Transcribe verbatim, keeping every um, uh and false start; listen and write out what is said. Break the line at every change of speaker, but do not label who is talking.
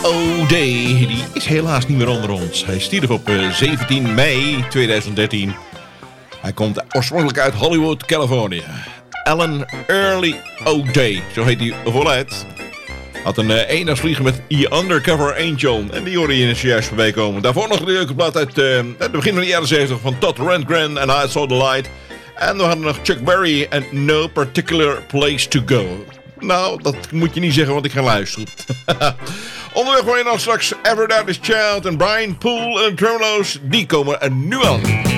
O'Day, die is helaas niet meer onder ons. Hij stierf op uh, zeventien mei tweeduizend dertien. Hij komt oorspronkelijk uit Hollywood, Californië. Alan Early O'Day, zo heet hij voluit. Had een uh, eendagsvlieger met The Undercover Angel. En die hoorde je juist voorbij komen. Daarvoor nog een leuke plaat uit, uh, uit het begin van de jaren zeventig van Todd Rundgren en I Saw the Light. En we hadden nog Chuck Berry en No Particular Place to Go. Nou, dat moet je niet zeggen, want ik ga luisteren. Onderweg hoor je nog straks Every Dad is Child en Brian Poole en Tremolo's. Die komen er nu aan.